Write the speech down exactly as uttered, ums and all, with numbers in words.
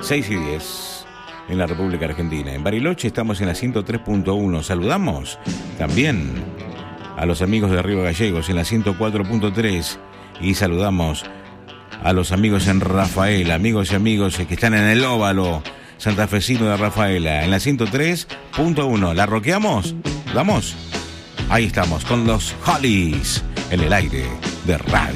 seis y diez en la República Argentina. En Bariloche estamos en la ciento tres punto uno. Saludamos también a los amigos de Río Gallegos en la ciento cuatro punto tres. Y saludamos a los amigos en Rafaela, amigos y amigos que están en el óvalo santafesino de Rafaela, en la ciento tres punto uno. ¿La roqueamos? ¿Vamos? Ahí estamos con los Hollies en el aire de Radio